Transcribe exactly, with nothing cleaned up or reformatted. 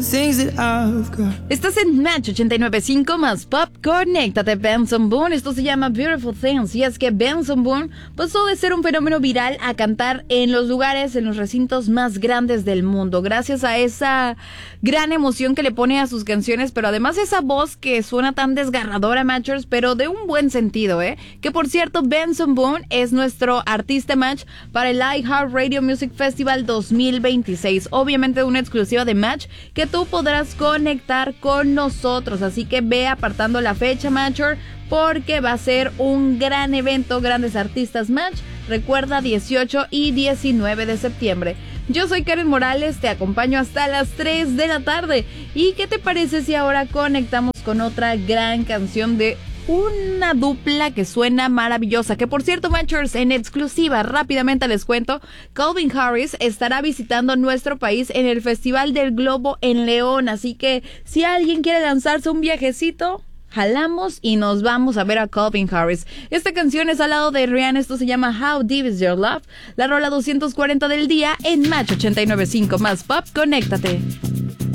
Estás en Match ochenta y nueve punto cinco más Pop. Conéctate, Benson Boone. Esto se llama Beautiful Things. Y es que Benson Boone pasó de ser un fenómeno viral a cantar en los lugares, en los recintos más grandes del mundo, gracias a esa gran emoción que le pone a sus canciones, pero además esa voz que suena tan desgarradora, Matchers, pero de un buen sentido, ¿eh? Que por cierto, Benson Boone es nuestro artista Match para el iHeartRadio Music Festival dos mil veintiséis. Obviamente una exclusiva de Match que tú podrás conectar con nosotros, así que ve apartando la fecha, Matcher, porque va a ser un gran evento, grandes artistas Match. Recuerda, dieciocho y diecinueve de septiembre. Yo soy Karen Morales, te acompaño hasta las tres de la tarde. ¿Y qué te parece si ahora conectamos con otra gran canción de una dupla que suena maravillosa? Que por cierto, Matchers, en exclusiva, rápidamente les cuento, Calvin Harris estará visitando nuestro país en el Festival del Globo en León, así que si alguien quiere lanzarse un viajecito, jalamos y nos vamos a ver a Calvin Harris. Esta canción es al lado de Rihanna, esto se llama How Deep Is Your Love, la rola doscientos cuarenta del día en Match ochenta y nueve punto cinco más Pop. Conéctate.